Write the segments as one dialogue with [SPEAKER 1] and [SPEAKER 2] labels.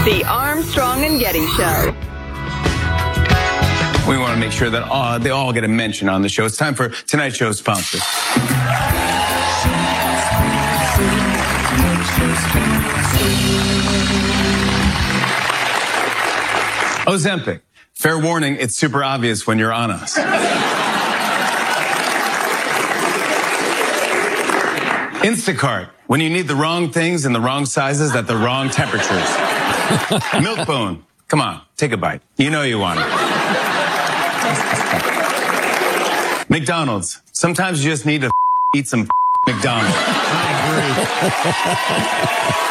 [SPEAKER 1] The Armstrong and Getty Show.
[SPEAKER 2] We want to make sure that they all get a mention on the show. It's time for tonight's show's sponsor. Ozempic. Fair warning, it's super obvious when you're on us. Instacart. When you need the wrong things in the wrong sizes at the wrong temperatures. Milkbone. Come on, take a bite. You know you want it. McDonald's. Sometimes you just need to eat some McDonald's.
[SPEAKER 3] I agree.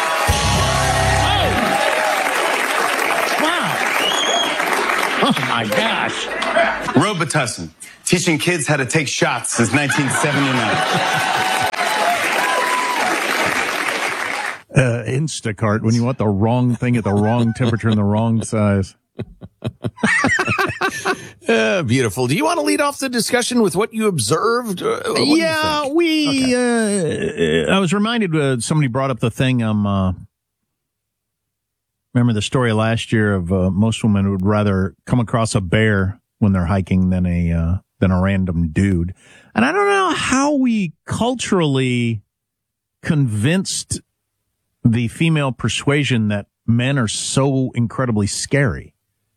[SPEAKER 3] Oh my gosh.
[SPEAKER 2] Robitussin, teaching kids how to take shots since 1979.
[SPEAKER 4] Instacart, when you want the wrong thing at the wrong temperature and the wrong size.
[SPEAKER 3] Beautiful. Do you want to lead off the discussion with what you observed? I
[SPEAKER 4] was reminded, somebody brought up the thing, remember the story last year of most women would rather come across a bear when they're hiking than a random dude. And I don't know how we culturally convinced the female persuasion that men are so incredibly scary.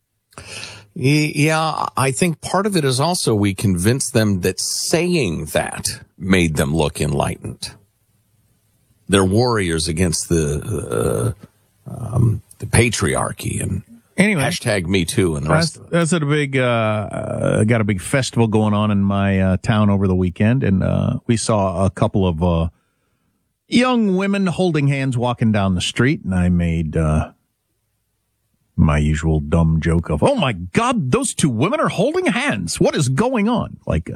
[SPEAKER 3] Yeah, I think part of it is also we convinced them that saying that made them look enlightened. They're warriors against the patriarchy and
[SPEAKER 4] anyway,
[SPEAKER 3] hashtag Me Too and the rest of it.
[SPEAKER 4] That's at a big, got a big festival going on in my town over the weekend, and we saw a couple of young women holding hands walking down the street, and I made my usual dumb joke of, "Oh my God, those two women are holding hands. What is going on?" Like,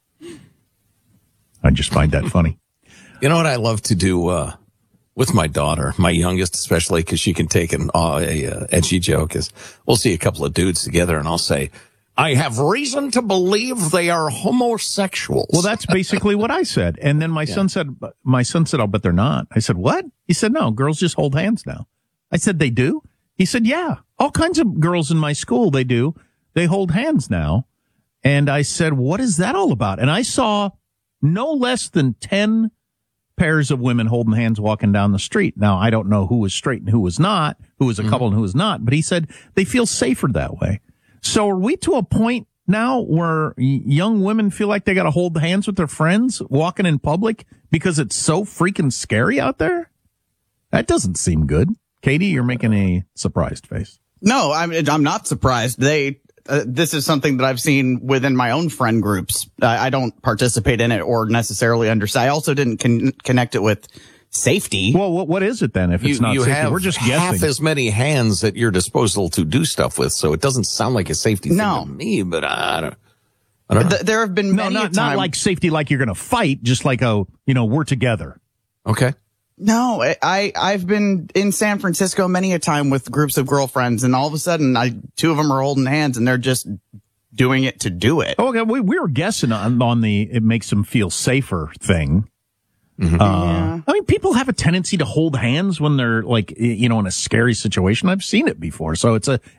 [SPEAKER 4] I just find that funny.
[SPEAKER 3] You know what I love to do with my daughter, my youngest especially, because she can take an edgy joke, is we'll see a couple of dudes together, and I'll say, "I have reason to believe they are homosexuals."
[SPEAKER 4] Well, that's basically what I said. And then my son said, "I'll bet they're not." I said, "What?" He said, "No, girls just hold hands now." I said, "They do?" He said, "Yeah, all kinds of girls in my school, they do. They hold hands now." And I said, "What is that all about?" And I saw no less than 10 pairs of women holding hands walking down the street. Now, I don't know who was straight and who was not, who was a couple and who was not, but he said they feel safer that way. So are we to a point now where young women feel like they got to hold hands with their friends walking in public because it's so freaking scary out there? That doesn't seem good. Katie, you're making a surprised face.
[SPEAKER 5] No, I'm not surprised. This is something that I've seen within my own friend groups. I don't participate in it or necessarily understand. I also didn't connect it with safety.
[SPEAKER 4] Well, what is it then if it's not safety?
[SPEAKER 3] Have
[SPEAKER 4] We're just
[SPEAKER 3] half
[SPEAKER 4] guessing.
[SPEAKER 3] as many hands at your disposal to do stuff with, so it doesn't sound like a safety thing to me, but I don't know.
[SPEAKER 5] There have been many
[SPEAKER 4] not like safety like you're going to fight, just like we're together.
[SPEAKER 3] Okay.
[SPEAKER 5] No, I've been in San Francisco many a time with groups of girlfriends, and all of a sudden, two of them are holding hands, and they're just doing it to do it.
[SPEAKER 4] Okay, we were guessing on the it makes them feel safer thing.
[SPEAKER 3] Mm-hmm.
[SPEAKER 4] I mean, people have a tendency to hold hands when they're in a scary situation. I've seen it before, so it's an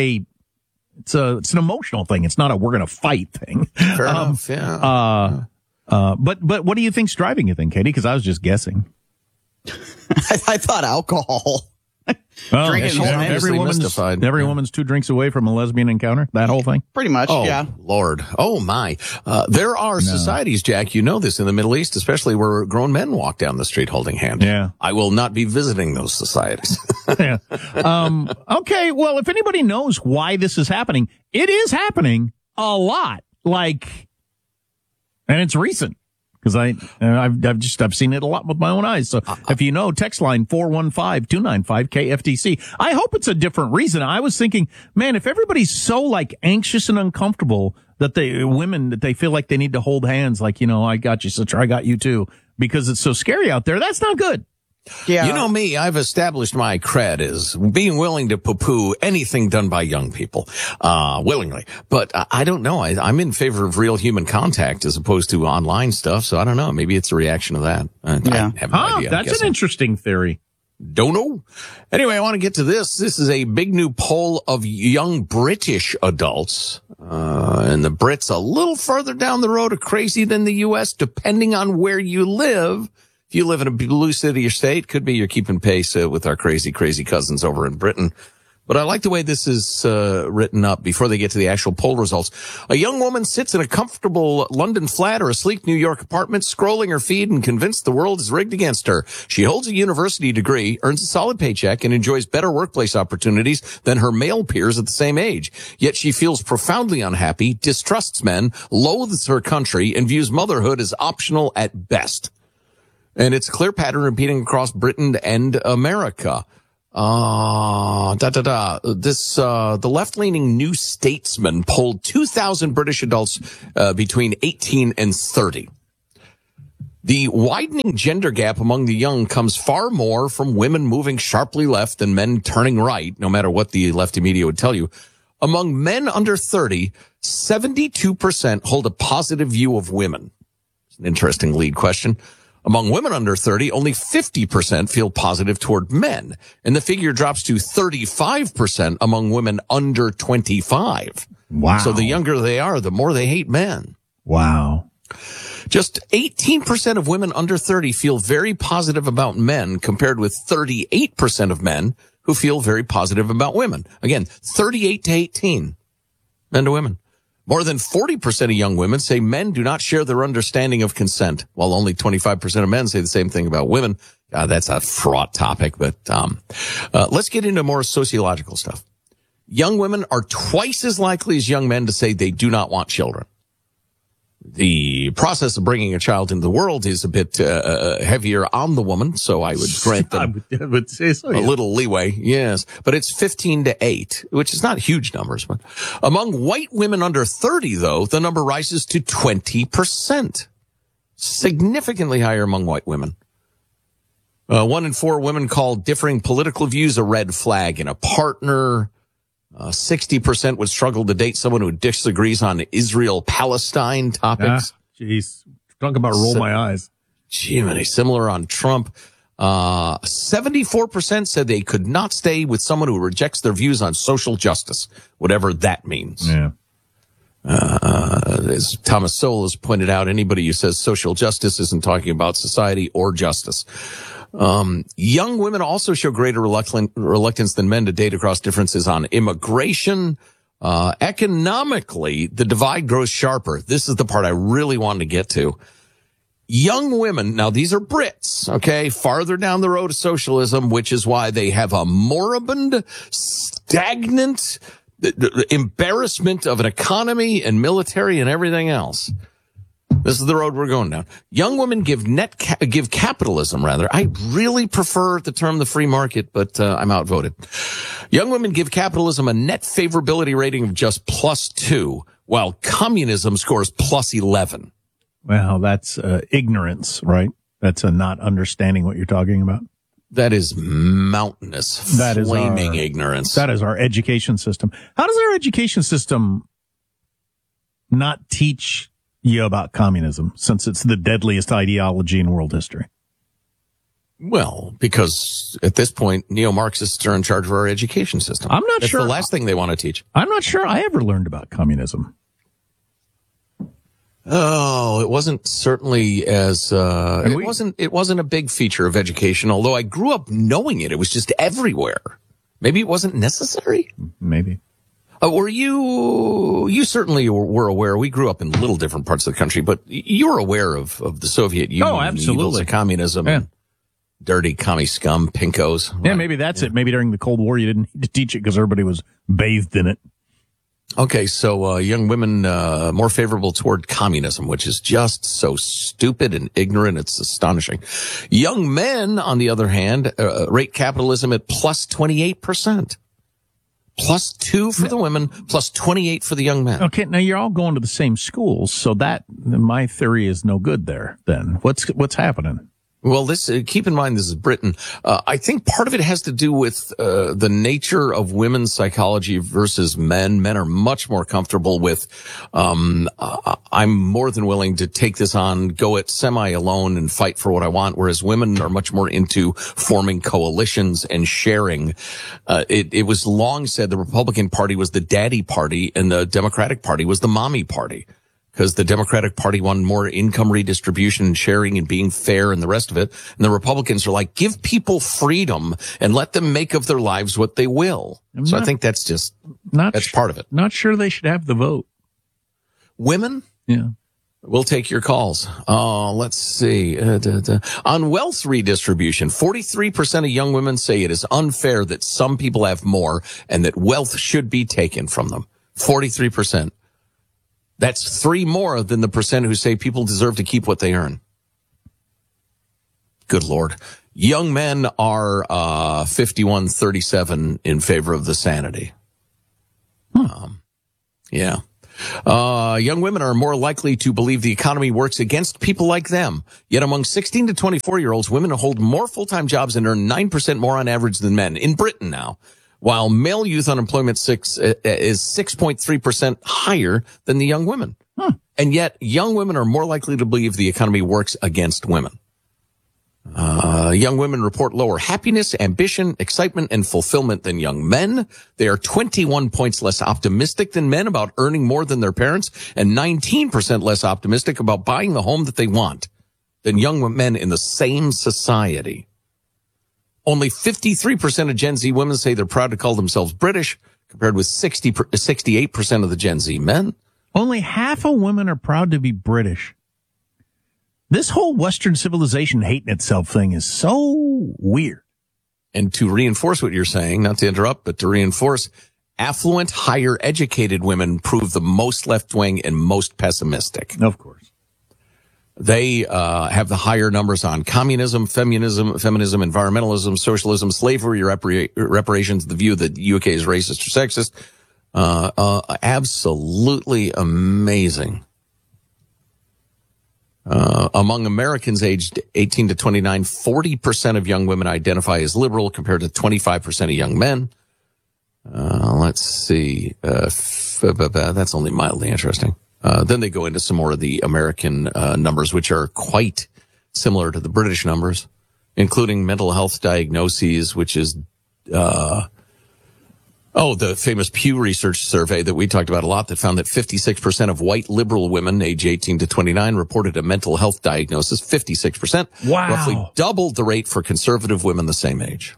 [SPEAKER 4] emotional thing. It's not a we're going to fight thing.
[SPEAKER 3] Fair enough. Yeah.
[SPEAKER 4] But what do you think's driving you, Katie? Because I was just guessing.
[SPEAKER 5] I thought alcohol.
[SPEAKER 4] Well,
[SPEAKER 5] Drinking
[SPEAKER 4] every woman's 2 drinks away from a lesbian encounter. That whole thing.
[SPEAKER 5] Pretty much. Yeah.
[SPEAKER 3] Lord. Oh my. There are societies, Jack. You know this in the Middle East, especially where grown men walk down the street holding hands.
[SPEAKER 4] Yeah.
[SPEAKER 3] I will not be visiting those societies.
[SPEAKER 4] Yeah. Okay. Well, if anybody knows why this is happening, it is happening a lot. And it's recent. Because I've seen it a lot with my own eyes. So if you know, text line 415-295-KFTC. I hope it's a different reason. I was thinking, man, if everybody's so anxious and uncomfortable that they feel like they need to hold hands, I got you, sister, I got you too, because it's so scary out there. That's not good.
[SPEAKER 5] Yeah.
[SPEAKER 3] You know me, I've established my cred as being willing to poo-poo anything done by young people, willingly. But I don't know. I'm in favor of real human contact as opposed to online stuff. So I don't know. Maybe it's a reaction to that. I have no idea.
[SPEAKER 4] That's an interesting theory.
[SPEAKER 3] Don't know. Anyway, I want to get to this. This is a big new poll of young British adults. And the Brits a little further down the road of crazy than the U.S., depending on where you live. If you live in a blue city or state, could be you're keeping pace with our crazy cousins over in Britain. But I like the way this is written up before they get to the actual poll results. A young woman sits in a comfortable London flat or a sleek New York apartment, scrolling her feed and convinced the world is rigged against her. She holds a university degree, earns a solid paycheck, and enjoys better workplace opportunities than her male peers at the same age. Yet she feels profoundly unhappy, distrusts men, loathes her country, and views motherhood as optional at best. And it's a clear pattern repeating across Britain and America. The left-leaning New Statesman polled 2,000 British adults between 18 and 30. The widening gender gap among the young comes far more from women moving sharply left than men turning right, no matter what the lefty media would tell you. Among men under 30, 72% hold a positive view of women. It's an interesting lead question. Among women under 30, only 50% feel positive toward men, and the figure drops to 35% among women under 25.
[SPEAKER 4] Wow.
[SPEAKER 3] So the younger they are, the more they hate men.
[SPEAKER 4] Wow.
[SPEAKER 3] Just 18% of women under 30 feel very positive about men, compared with 38% of men who feel very positive about women. Again, 38 to 18, men to women. More than 40% of young women say men do not share their understanding of consent, while only 25% of men say the same thing about women. That's a fraught topic, but let's get into more sociological stuff. Young women are twice as likely as young men to say they do not want children. The process of bringing a child into the world is a bit heavier on the woman, so I would grant them
[SPEAKER 4] I would say so, yeah.
[SPEAKER 3] a little leeway, yes. But it's 15 to 8, which is not huge numbers. But among white women under 30, though, the number rises to 20%. Significantly higher among white women. 1 in 4 women call differing political views a red flag in a partner. 60% would struggle to date someone who disagrees on Israel-Palestine topics.
[SPEAKER 4] Jeez. Talk about roll my eyes.
[SPEAKER 3] Gee, similar on Trump. 74% said they could not stay with someone who rejects their views on social justice, whatever that means.
[SPEAKER 4] Yeah.
[SPEAKER 3] As Thomas Sowell has pointed out, anybody who says social justice isn't talking about society or justice. Young women also show greater reluctance than men to date across differences on immigration. Economically, the divide grows sharper. This is the part I really wanted to get to. Young women, now these are Brits, okay, farther down the road of socialism, which is why they have a moribund, stagnant embarrassment of an economy and military and everything else. This is the road we're going down. Young women give capitalism, rather. I really prefer the term the free market, but I'm outvoted. Young women give capitalism a net favorability rating of just +2, while communism scores +11.
[SPEAKER 4] Well, that's ignorance, right? That's a not understanding what you're talking about.
[SPEAKER 3] That is mountainous, flaming ignorance.
[SPEAKER 4] That is our education system. How does our education system not teach you about communism, since it's the deadliest ideology in world history?
[SPEAKER 3] Well, because at this point, neo-Marxists are in charge of our education system.
[SPEAKER 4] I'm not sure.
[SPEAKER 3] That's the last thing they want to teach.
[SPEAKER 4] I'm not sure I ever learned about communism.
[SPEAKER 3] Oh, it wasn't certainly as, it wasn't a big feature of education, although I grew up knowing it. It was just everywhere. Maybe it wasn't necessary.
[SPEAKER 4] Maybe.
[SPEAKER 3] Were you certainly were aware, we grew up in little different parts of the country, but you were aware of the Soviet Union.
[SPEAKER 4] Oh, absolutely.
[SPEAKER 3] And the evils of communism. Yeah. And dirty commie scum, pinkos.
[SPEAKER 4] Yeah, maybe that's it. Maybe during the Cold War you didn't need to teach it because everybody was bathed in it.
[SPEAKER 3] Okay, so young women more favorable toward communism, which is just so stupid and ignorant, it's astonishing. Young men, on the other hand, rate capitalism at +28%. +2 for the women, +28 for the young men.
[SPEAKER 4] Okay, now you're all going to the same schools, so that my theory is no good there. Then what's happening?
[SPEAKER 3] Well, keep in mind, this is Britain. I think part of it has to do with the nature of women's psychology versus men. Men are much more comfortable with, I'm more than willing to take this on, go it semi-alone and fight for what I want, whereas women are much more into forming coalitions and sharing. It was long said the Republican Party was the daddy party and the Democratic Party was the mommy party. Because the Democratic Party wanted more income redistribution and sharing and being fair and the rest of it. And the Republicans are like, give people freedom and let them make of their lives what they will. I think that's that's part of it.
[SPEAKER 4] Not sure they should have the vote.
[SPEAKER 3] Women?
[SPEAKER 4] Yeah.
[SPEAKER 3] We'll take your calls. Let's see. On wealth redistribution, 43% of young women say it is unfair that some people have more and that wealth should be taken from them. 43%. That's 3 more than the percent who say people deserve to keep what they earn. Good Lord. Young men are 51-37 in favor of the sanity. Yeah. Young women are more likely to believe the economy works against people like them. Yet among 16 to 24-year-olds, women hold more full-time jobs and earn 9% more on average than men. In Britain now. While male youth unemployment is 6.3% higher than the young women. And yet young women are more likely to believe the economy works against women. Young women report lower happiness, ambition, excitement, and fulfillment than young men. They are 21 points less optimistic than men about earning more than their parents and 19% less optimistic about buying the home that they want than young men in the same society. Only 53% of Gen Z women say they're proud to call themselves British, compared with 68% of the Gen Z men.
[SPEAKER 4] Only half of women are proud to be British. This whole Western civilization hating itself thing is so weird.
[SPEAKER 3] And to reinforce what you're saying, not to interrupt, but to reinforce, affluent, higher educated women prove the most left-wing and most pessimistic.
[SPEAKER 4] Of course.
[SPEAKER 3] They have the higher numbers on communism, feminism, environmentalism, socialism, slavery, reparations, the view that the UK is racist or sexist. Absolutely amazing. Among Americans aged 18 to 29, 40% of young women identify as liberal compared to 25% of young men. Let's see. That's only mildly interesting. Then they go into some more of the American numbers, which are quite similar to the British numbers, including mental health diagnoses, which is, the famous Pew Research survey that we talked about a lot that found that 56% of white liberal women age 18 to 29 reported a mental health diagnosis. 56%.
[SPEAKER 4] Wow.
[SPEAKER 3] Roughly double the rate for conservative women the same age.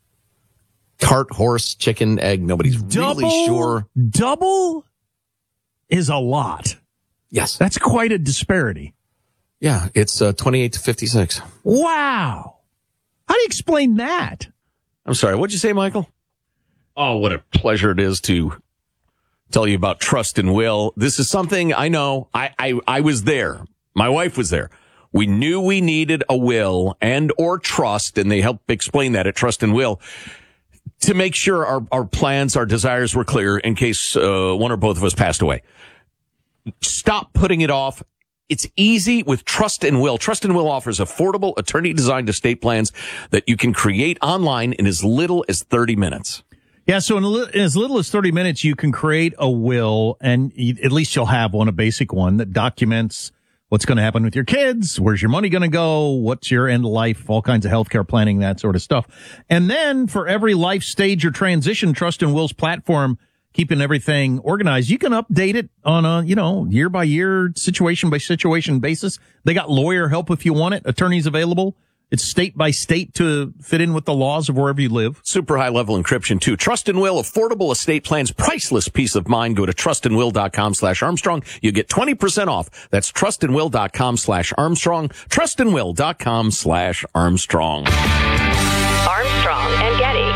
[SPEAKER 3] Cart, horse, chicken, egg, nobody's really sure.
[SPEAKER 4] Double is a lot.
[SPEAKER 3] Yes.
[SPEAKER 4] That's quite a disparity.
[SPEAKER 3] Yeah, it's 28 to 56.
[SPEAKER 4] Wow. How do you explain that?
[SPEAKER 3] I'm sorry, what'd you say, Michael? Oh, what a pleasure it is to tell you about trust and will. This is something I know. I was there. My wife was there. We knew we needed a will and or trust, and they helped explain that at Trust and Will, to make sure our plans, our desires were clear in case one or both of us passed away. Stop putting it off. It's easy with Trust and Will. Trust and Will offers affordable attorney-designed estate plans that you can create online in as little as 30 minutes.
[SPEAKER 4] Yeah, so in as little as 30 minutes, you can create a will, and at least you'll have one, a basic one, that documents what's going to happen with your kids, where's your money going to go, what's your end of life, all kinds of healthcare planning, that sort of stuff. And then for every life stage or transition, Trust and Will's platform, keeping everything organized, you can update it on a, year by year, situation by situation basis. They got lawyer help if you want it, attorneys available. It's state by state to fit in with the laws of wherever you live.
[SPEAKER 3] Super high level encryption too. Trust and Will, affordable estate plans, priceless peace of mind. Go to trustandwill.com/Armstrong. You get 20% off. That's trustandwill.com/Armstrong. Trustandwill.com/Armstrong.
[SPEAKER 1] Armstrong and Getty.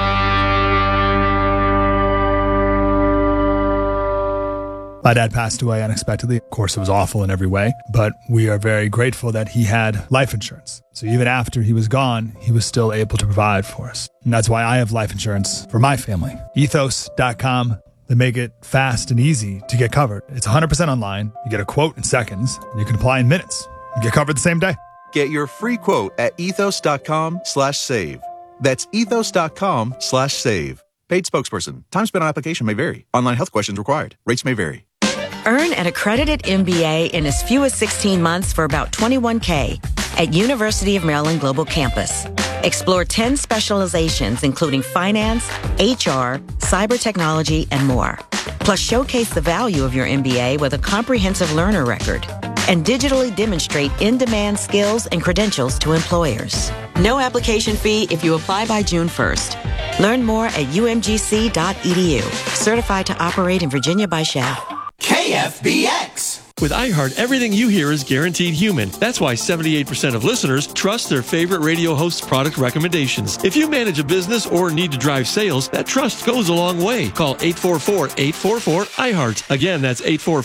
[SPEAKER 6] My dad passed away unexpectedly. Of course, it was awful in every way, but we are very grateful that he had life insurance. So even after he was gone, he was still able to provide for us. And that's why I have life insurance for my family. Ethos.com. They make it fast and easy to get covered. It's 100% online. You get a quote in seconds. You can apply in minutes. You get covered the same day.
[SPEAKER 7] Get your free quote at ethos.com/save. That's ethos.com/save. Paid spokesperson. Time spent on application may vary. Online health questions required. Rates may vary.
[SPEAKER 8] Earn an accredited MBA in as few as 16 months for about $21K at University of Maryland Global Campus. Explore 10 specializations, including finance, HR, cyber technology, and more. Plus, showcase the value of your MBA with a comprehensive learner record and digitally demonstrate in-demand skills and credentials to employers. No application fee if you apply by June 1st. Learn more at umgc.edu. Certified to operate in Virginia by Shaft.
[SPEAKER 9] KFBX. With iHeart, everything you hear is guaranteed human. That's why 78% of listeners trust their favorite radio host's product recommendations. If you manage a business or need to drive sales, that trust goes a long way. Call 844-844-iHeart. Again, that's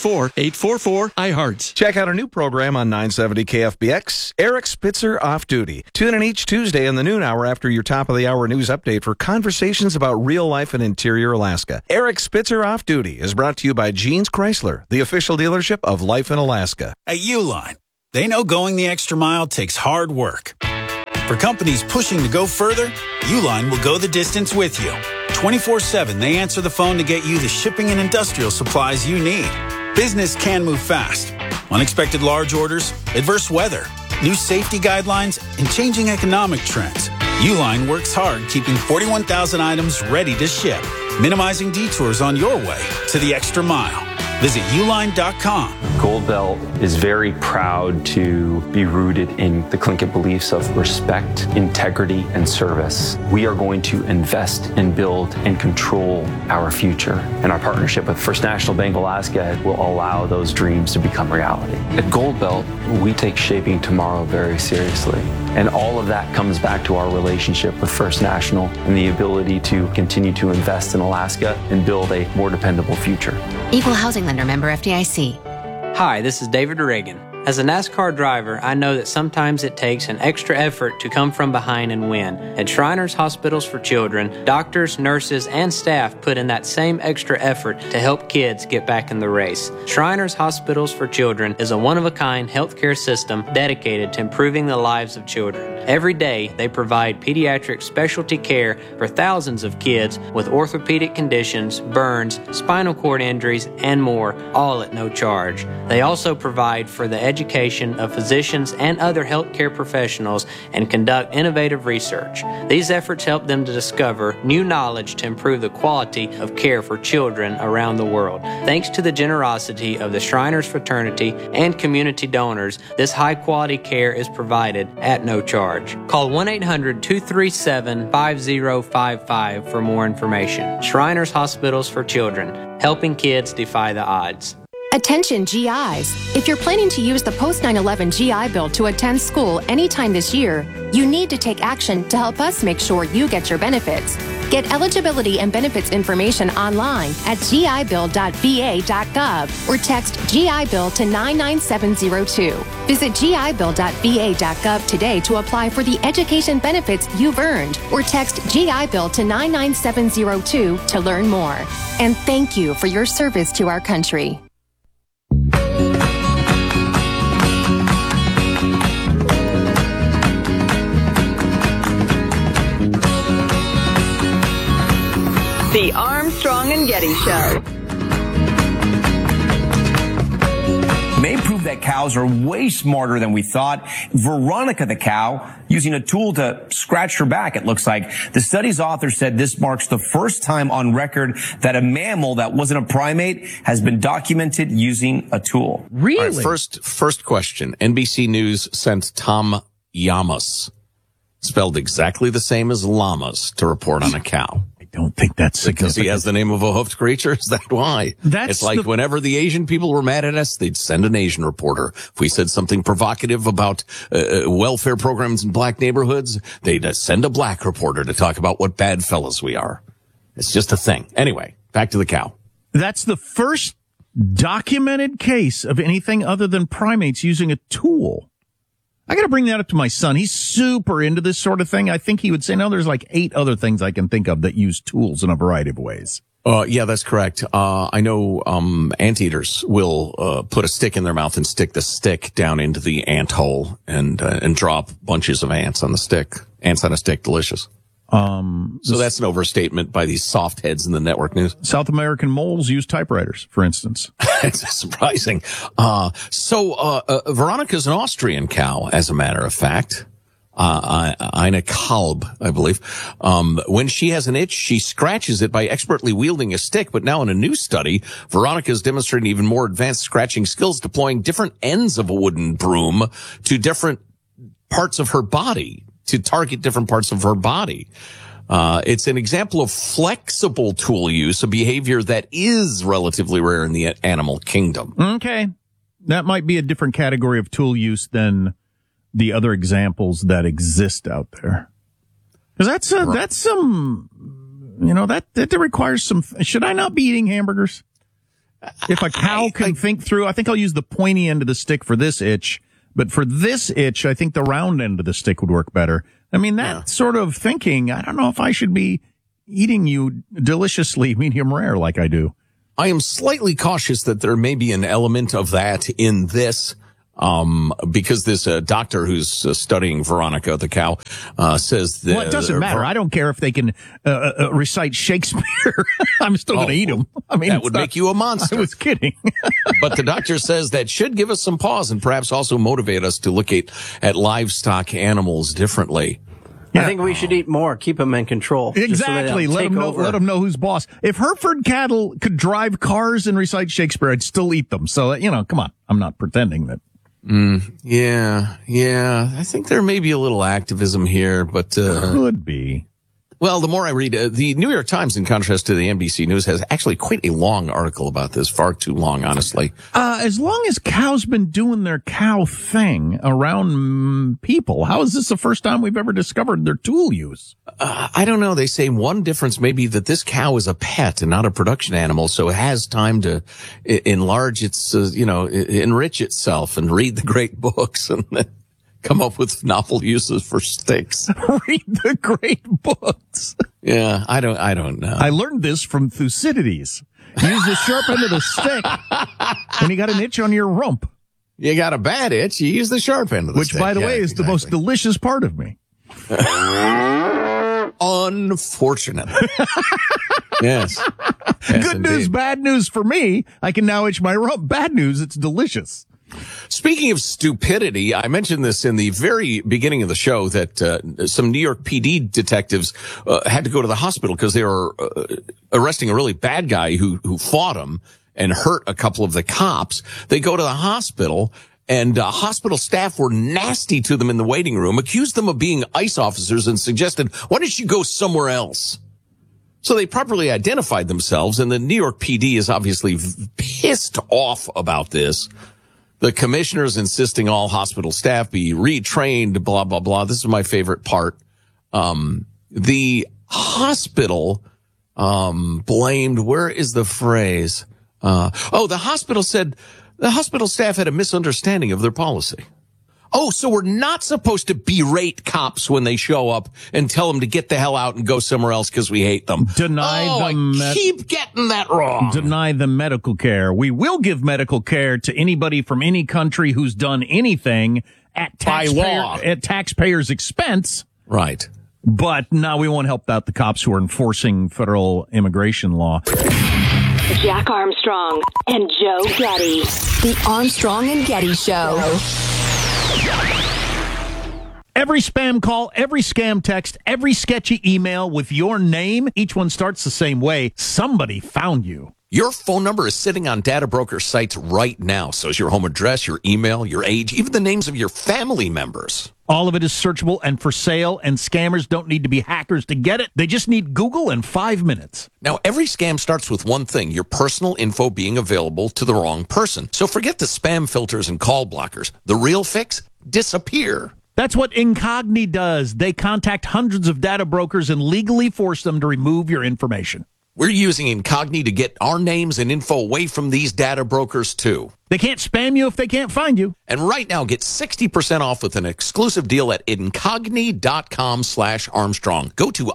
[SPEAKER 9] 844-844-iHeart.
[SPEAKER 10] Check out a new program on 970 KFBX, Eric Spitzer Off Duty. Tune in each Tuesday in the noon hour after your top of the hour news update for conversations about real life in interior Alaska. Eric Spitzer Off Duty is brought to you by Jeans Chrysler, the official dealership of Life in Alaska.
[SPEAKER 11] At Uline, they know going the extra mile takes hard work. For companies pushing to go further, Uline will go the distance with you. 24/7, they answer the phone to get you the shipping and industrial supplies you need. Business can move fast. Unexpected large orders, adverse weather, new safety guidelines, and changing economic trends. Uline works hard keeping 41,000 items ready to ship, minimizing detours on your way to the extra mile. Visit uline.com.
[SPEAKER 12] Gold Belt is very proud to be rooted in the Tlingit beliefs of respect, integrity, and service. We are going to invest and build and control our future. And our partnership with First National Bank of Alaska will allow those dreams to become reality. At Gold Belt, we take shaping tomorrow very seriously. And all of that comes back to our relationship with First National and the ability to continue to invest in Alaska and build a more dependable future.
[SPEAKER 13] Equal housing lender, member FDIC.
[SPEAKER 14] Hi, this is David Reagan. As a NASCAR driver, I know that sometimes it takes an extra effort to come from behind and win. At Shriners Hospitals for Children, doctors, nurses, and staff put in that same extra effort to help kids get back in the race. Shriners Hospitals for Children is a one-of-a-kind healthcare system dedicated to improving the lives of children. Every day, they provide pediatric specialty care for thousands of kids with orthopedic conditions, burns, spinal cord injuries, and more, all at no charge. They also provide for the education of physicians and other healthcare professionals and conduct innovative research. These efforts help them to discover new knowledge to improve the quality of care for children around the world. Thanks to the generosity of the Shriners Fraternity and community donors, this high-quality care is provided at no charge. Call 1-800-237-5055 for more information. Shriners Hospitals for Children, helping kids defy the odds.
[SPEAKER 15] Attention GIs. If you're planning to use the post-9/11 GI Bill to attend school anytime this year, you need to take action to help us make sure you get your benefits. Get eligibility and benefits information online at gibill.va.gov or text GI Bill to 99702. Visit gibill.va.gov today to apply for the education benefits you've earned or text GI Bill to 99702 to learn more. And thank you for your service to our country.
[SPEAKER 1] The Armstrong and Getty Show.
[SPEAKER 16] May prove that cows are way smarter than we thought. Veronica the cow using a tool to scratch her back, it looks like. The study's author said this marks the first time on record that a mammal that wasn't a primate has been documented using a tool.
[SPEAKER 3] Really? All right, first question. NBC News sent Tom Llamas, spelled exactly the same as llamas, to report on a cow.
[SPEAKER 4] Don't think that's
[SPEAKER 3] because he has the name of a hoofed creature. Is that why? It's like whenever the Asian people were mad at us, they'd send an Asian reporter. If we said something provocative about welfare programs in black neighborhoods, they'd send a black reporter to talk about what bad fellas we are. It's just a thing. Anyway, back to the cow.
[SPEAKER 4] That's the first documented case of anything other than primates using a tool. I got to bring that up to my son. He's super into this sort of thing. I think he would say, no, there's like 8 other things I can think of that use tools in a variety of ways.
[SPEAKER 3] Yeah, that's correct. I know anteaters will put a stick in their mouth and stick the stick down into the ant hole and drop bunches of ants on the stick. Ants on a stick, delicious. So that's an overstatement by these soft heads in the network news.
[SPEAKER 4] South American moles use typewriters, for instance.
[SPEAKER 3] It's surprising. Veronica's an Austrian cow, as a matter of fact. Eine Kalb, I believe. When she has an itch, she scratches it by expertly wielding a stick. But now in a new study, Veronica is demonstrating even more advanced scratching skills, deploying different ends of a wooden broom to different parts of her body, to target different parts of her body. It's an example of flexible tool use, a behavior that is relatively rare in the animal kingdom.
[SPEAKER 4] Okay. That might be a different category of tool use than the other examples that exist out there. Because that's some, that requires some, should I not be eating hamburgers? If a cow can think through, I think I'll use the pointy end of the stick for this itch, but for this itch, I think the round end of the stick would work better. I mean, that sort of thinking, I don't know if I should be eating you deliciously medium rare like I do.
[SPEAKER 3] I am slightly cautious that there may be an element of that in this, because this doctor who's studying Veronica the cow says that.
[SPEAKER 4] Well, it doesn't matter. I don't care if they can recite Shakespeare. I'm still going to eat them. I mean,
[SPEAKER 3] that would make you a monster.
[SPEAKER 4] I was kidding.
[SPEAKER 3] But the doctor says that should give us some pause and perhaps also motivate us to look at livestock animals differently.
[SPEAKER 17] Yeah. I think we should eat more. Keep them in control.
[SPEAKER 4] Exactly.
[SPEAKER 17] So
[SPEAKER 4] let them know who's boss. If Hereford cattle could drive cars and recite Shakespeare, I'd still eat them. So, come on. I'm not pretending that.
[SPEAKER 3] Yeah. I think there may be a little activism here, but
[SPEAKER 4] could be.
[SPEAKER 3] Well, the more I read, the New York Times, in contrast to the NBC News, has actually quite a long article about this. Far too long, honestly.
[SPEAKER 4] As long as cows been doing their cow thing around people, how is this the first time we've ever discovered their tool use?
[SPEAKER 3] I don't know. They say one difference may be that this cow is a pet and not a production animal, so it has time to enlarge its, enrich itself and read the great books and come up with novel uses for sticks.
[SPEAKER 4] Read the great books.
[SPEAKER 3] Yeah, I don't know.
[SPEAKER 4] I learned this from Thucydides. Use the sharp end of the stick when you got an itch on your rump.
[SPEAKER 3] You got a bad itch, you use the sharp end of the stick.
[SPEAKER 4] Which, by the way, is the most delicious part of me.
[SPEAKER 3] Unfortunate. Yes.
[SPEAKER 4] Good news, bad news for me. I can now itch my rump. Bad news, it's delicious.
[SPEAKER 3] Speaking of stupidity, I mentioned this in the very beginning of the show that some New York PD detectives had to go to the hospital because they were arresting a really bad guy who fought him and hurt a couple of the cops. They go to the hospital, and hospital staff were nasty to them in the waiting room, accused them of being ICE officers, and suggested, why don't you go somewhere else? So they properly identified themselves, and the New York PD is obviously pissed off about this. The commissioner's insisting all hospital staff be retrained, blah, blah, blah. This is my favorite part. The hospital blamed, where is the phrase? The hospital said the hospital staff had a misunderstanding of their policy. Oh, so we're not supposed to berate cops when they show up and tell them to get the hell out and go somewhere else because we hate them. I keep getting that wrong.
[SPEAKER 4] Deny them medical care. We will give medical care to anybody from any country who's done anything at taxpayers' expense.
[SPEAKER 3] Right.
[SPEAKER 4] But now we won't help out the cops who are enforcing federal immigration law.
[SPEAKER 1] Jack Armstrong and Joe Getty.
[SPEAKER 15] The Armstrong and Getty Show.
[SPEAKER 4] Every spam call, every scam text, every sketchy email with your name, each one starts the same way. Somebody found you.
[SPEAKER 3] Your phone number is sitting on data broker sites right now. So is your home address, your email, your age, even the names of your family members.
[SPEAKER 4] All of it is searchable and for sale, and scammers don't need to be hackers to get it. They just need Google in 5 minutes.
[SPEAKER 3] Now, every scam starts with one thing, your personal info being available to the wrong person. So forget the spam filters and call blockers. The real fix? Disappear.
[SPEAKER 4] That's what Incogni does. They contact hundreds of data brokers and legally force them to remove your information.
[SPEAKER 3] We're using Incogni to get our names and info away from these data brokers, too.
[SPEAKER 4] They can't spam you if they can't find you.
[SPEAKER 3] And right now, get 60% off with an exclusive deal at Incogni.com/Armstrong. Go to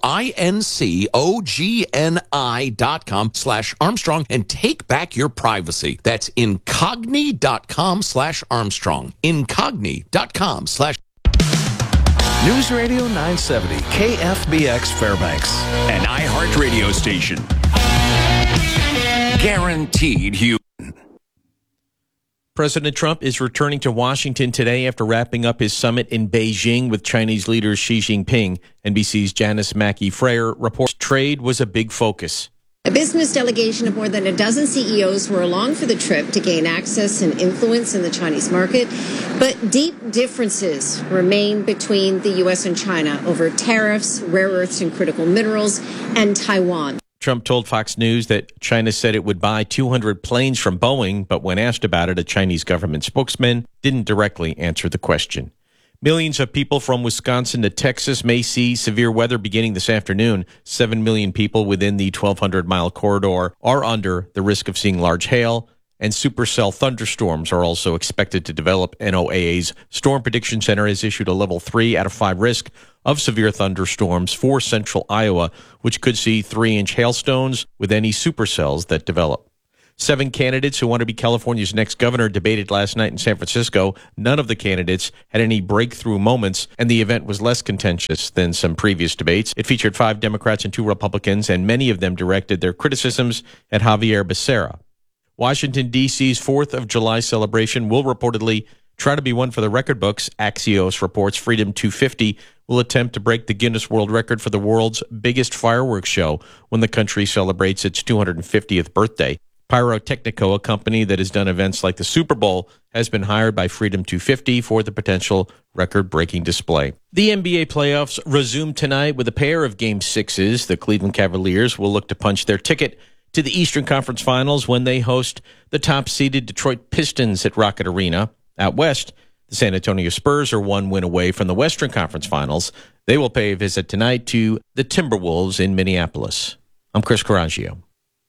[SPEAKER 3] INCOGNI.com/Armstrong and take back your privacy. That's Incogni.com/Armstrong. Incogni.com/.
[SPEAKER 10] News Radio 970, KFBX Fairbanks.
[SPEAKER 18] An iHeart radio station. Guaranteed human.
[SPEAKER 19] President Trump is returning to Washington today after wrapping up his summit in Beijing with Chinese leader Xi Jinping. NBC's Janice Mackey-Frayer reports trade was a big focus.
[SPEAKER 20] A business delegation of more than a dozen CEOs were along for the trip to gain access and influence in the Chinese market. But deep differences remain between the U.S. and China over tariffs, rare earths and critical minerals, and Taiwan.
[SPEAKER 19] Trump told Fox News that China said it would buy 200 planes from Boeing, but when asked about it, a Chinese government spokesman didn't directly answer the question. Millions of people from Wisconsin to Texas may see severe weather beginning this afternoon. 7 million people within the 1,200-mile corridor are under the risk of seeing large hail, and supercell thunderstorms are also expected to develop. NOAA's Storm Prediction Center has issued a level 3 out of 5 risk of severe thunderstorms for central Iowa, which could see 3-inch hailstones with any supercells that develop. 7 candidates who want to be California's next governor debated last night in San Francisco. None of the candidates had any breakthrough moments, and the event was less contentious than some previous debates. It featured 5 Democrats and 2 Republicans, and many of them directed their criticisms at Javier Becerra. Washington, D.C.'s 4th of July celebration will reportedly try to be one for the record books. Axios reports Freedom 250 will attempt to break the Guinness World Record for the world's biggest fireworks show when the country celebrates its 250th birthday. Pyrotechnico, a company that has done events like the Super Bowl, has been hired by Freedom 250 for the potential record-breaking display. The NBA playoffs resume tonight with a pair of Game 6s. The Cleveland Cavaliers will look to punch their ticket to the Eastern Conference Finals when they host the top-seeded Detroit Pistons at Rocket Arena. Out west, the San Antonio Spurs are 1 win away from the Western Conference Finals. They will pay a visit tonight to the Timberwolves in Minneapolis. I'm Chris Coraggio.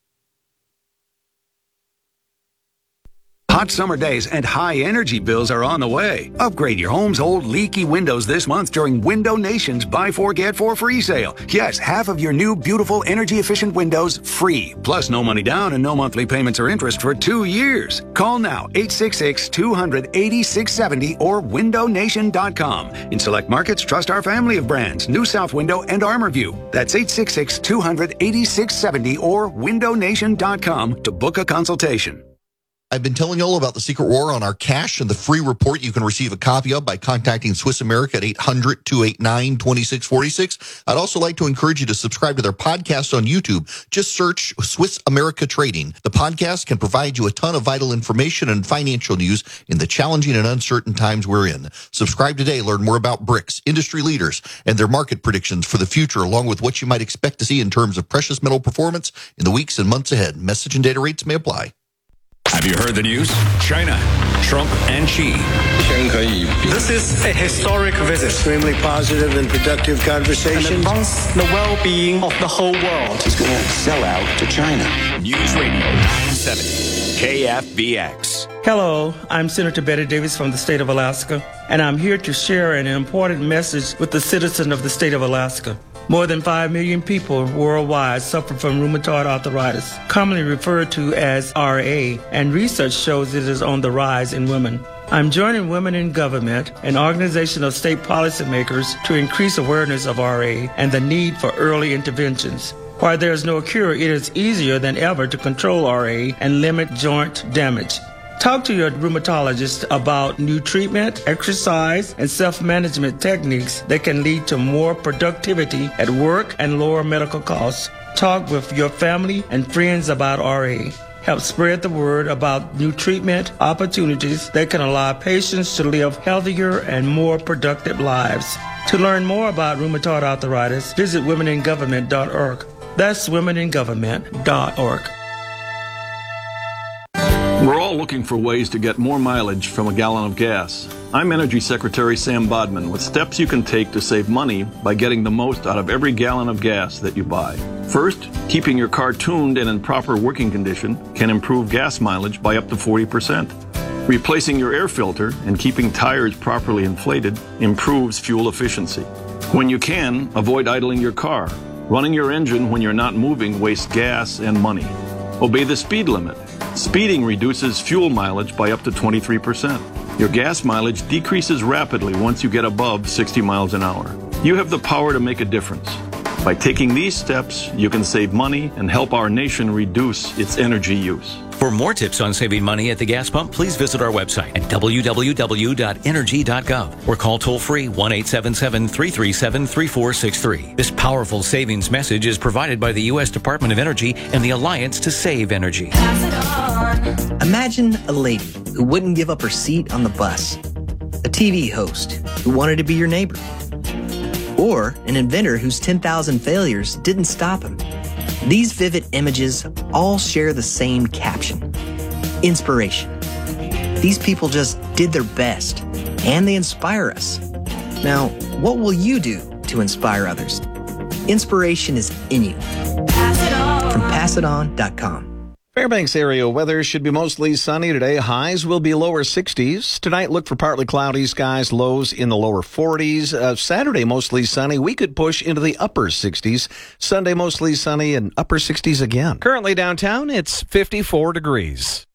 [SPEAKER 18] Hot summer days and high energy bills are on the way. Upgrade your home's old leaky windows this month during Window Nation's Buy 4 Get 4 free sale. Yes, half of your new beautiful energy efficient windows free. Plus no money down and no monthly payments or interest for 2 years. Call now 866-200-8670 or windownation.com. In select markets, trust our family of brands, New South Window and ArmorView. That's 866-200-8670 or windownation.com to book a consultation.
[SPEAKER 21] I've been telling you all about the Secret War on our cash and the free report you can receive a copy of by contacting Swiss America at 800-289-2646. I'd also like to encourage you to subscribe to their podcast on YouTube. Just search Swiss America Trading. The podcast can provide you a ton of vital information and financial news in the challenging and uncertain times we're in. Subscribe today. Learn more about BRICS, industry leaders, and their market predictions for the future, along with what you might expect to see in terms of precious metal performance in the weeks and months ahead. Message and data rates may apply.
[SPEAKER 18] Have you heard the news? China, Trump and Xi.
[SPEAKER 22] This is a historic visit. Extremely positive and productive conversation. And advance the well-being of the whole world.
[SPEAKER 18] He's going to sell out to China. News Radio 970, KFBX.
[SPEAKER 23] Hello, I'm Senator Betty Davis from the state of Alaska, and I'm here to share an important message with the citizens of the state of Alaska. More than 5 million people worldwide suffer from rheumatoid arthritis, commonly referred to as RA, and research shows it is on the rise in women. I'm joining Women in Government, an organization of state policymakers, to increase awareness of RA and the need for early interventions. While there is no cure, it is easier than ever to control RA and limit joint damage. Talk to your rheumatologist about new treatment, exercise, and self-management techniques that can lead to more productivity at work and lower medical costs. Talk with your family and friends about RA. Help spread the word about new treatment opportunities that can allow patients to live healthier and more productive lives. To learn more about rheumatoid arthritis, visit womeningovernment.org. That's womeningovernment.org.
[SPEAKER 2] We're all looking for ways to get more mileage from a gallon of gas. I'm Energy Secretary Sam Bodman with steps you can take to save money by getting the most out of every gallon of gas that you buy. First, keeping your car tuned and in proper working condition can improve gas mileage by up to 40%. Replacing your air filter and keeping tires properly inflated improves fuel efficiency. When you can, avoid idling your car. Running your engine when you're not moving wastes gas and money. Obey the speed limit. Speeding reduces fuel mileage by up to 23%. Your gas mileage decreases rapidly once you get above 60 miles an hour. You have the power to make a difference. By taking these steps, you can save money and help our nation reduce its energy use.
[SPEAKER 5] For more tips on saving money at the gas pump, please visit our website at www.energy.gov or call toll-free 1-877-337-3463. This powerful savings message is provided by the U.S. Department of Energy and the Alliance to Save Energy.
[SPEAKER 6] Imagine a lady who wouldn't give up her seat on the bus, a TV host who wanted to be your neighbor, or an inventor whose 10,000 failures didn't stop him. These vivid images all share the same caption: inspiration. These people just did their best, and they inspire us. Now, what will you do to inspire others? Inspiration is in you. From PassItOn.com.
[SPEAKER 10] Fairbanks area weather should be mostly sunny today. Highs will be lower 60s. Tonight, look for partly cloudy skies, lows in the lower 40s. Saturday, mostly sunny. We could push into the upper 60s. Sunday, mostly sunny and upper 60s again.
[SPEAKER 24] Currently downtown, it's 54 degrees.